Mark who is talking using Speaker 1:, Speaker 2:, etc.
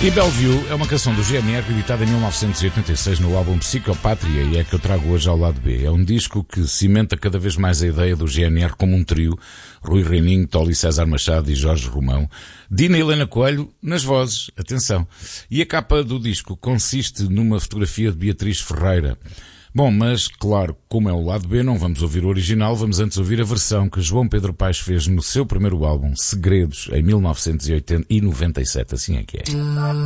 Speaker 1: E Bellevue é uma canção do GNR editada em 1986 no álbum Psicopatria e é que eu trago hoje ao lado B. É um disco que cimenta cada vez mais a ideia do GNR como um trio, Rui Reininho, Tolly César Machado e Jorge Romão, Dina Helena Coelho nas vozes, atenção. E a capa do disco consiste numa fotografia de Beatriz Ferreira. Bom, mas, claro, como é o lado B, não vamos ouvir o original, vamos antes ouvir a versão que João Pedro Paes fez no seu primeiro álbum, Segredos, em 1997, assim é que é.